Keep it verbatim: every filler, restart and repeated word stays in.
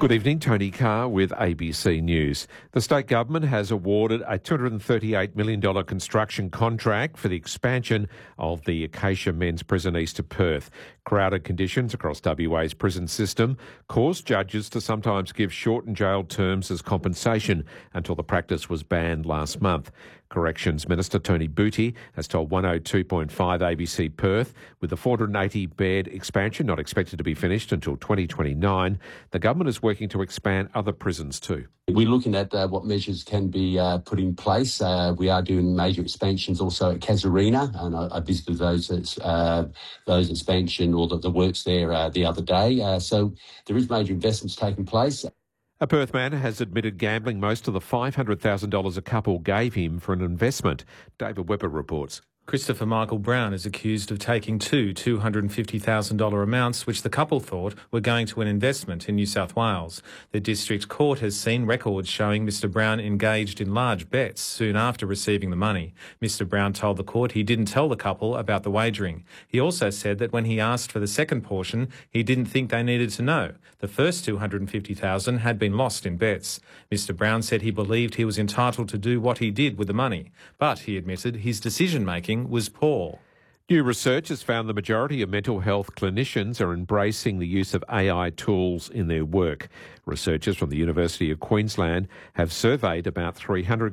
Good evening, Tony Carr with A B C News. The state government has awarded a two hundred thirty-eight million dollars construction contract for the expansion of the Acacia Men's Prison east of Perth. Crowded conditions across W A's prison system caused judges to sometimes give shortened jail terms as compensation until the practice was banned last month. Corrections Minister Tony Booty has told one oh two point five A B C Perth, with the four hundred eighty bed expansion not expected to be finished until twenty twenty-nine, the government is working to expand other prisons too. We're looking at uh, what measures can be uh, put in place. Uh, we are doing major expansions also at Casuarina, and I, I visited those uh, those expansion or the, the works there uh, the other day. Uh, so there is major investments taking place. A Perth man has admitted gambling most of the five hundred thousand dollars a couple gave him for an investment. David Webber reports. Christopher Michael Brown is accused of taking two two hundred fifty thousand dollars amounts which the couple thought were going to an investment in New South Wales. The district court has seen records showing Mister Brown engaged in large bets soon after receiving the money. Mister Brown told the court he didn't tell the couple about the wagering. He also said that when he asked for the second portion, he didn't think they needed to know. The first two hundred fifty thousand dollars had been lost in bets. Mister Brown said he believed he was entitled to do what he did with the money, but he admitted his decision-making was poor. New research has found the majority of mental health clinicians are embracing the use of A I tools in their work. Researchers from the University of Queensland have surveyed about three hundred